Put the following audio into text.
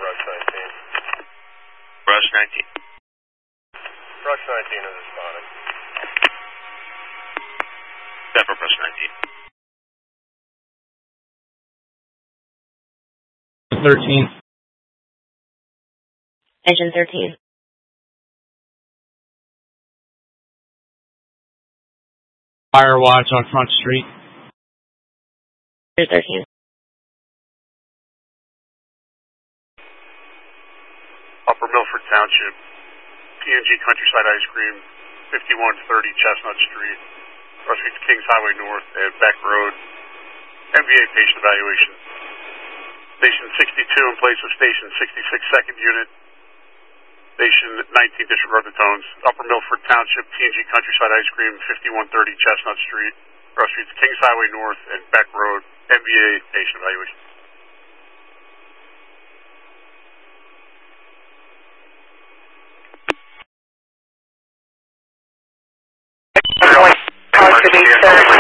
Rush 19. Rush 19. Rush 19 is responding. Denver Rush 19. 13. Engine 13. Fire watch on Front Street. 13. Upper Milford Township, P&G Countryside Ice Cream, 5130 Chestnut Street, Rush Street to Kings Highway North, and Beck Road, MVA patient evaluation. Station 62 in place of Station 66 second unit. Station 19 Disregard the Tones. Upper Milford Township, P&G Countryside Ice Cream, 5130 Chestnut Street, Rush Street to Kings Highway North, and Beck Road, MVA patient evaluation. Code to be 30.